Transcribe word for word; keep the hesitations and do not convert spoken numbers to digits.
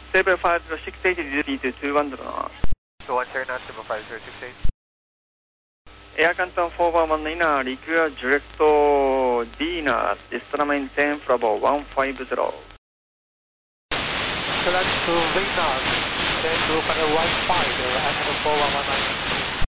seven five zero six eight duty to two one zero now. two one zero nine seven five zero six eight. Air Canton four one one nine, require direct Dina, Islamic ten Bravo one five zero. Select to Venus, then to one five zero, Air Canton four one one nine.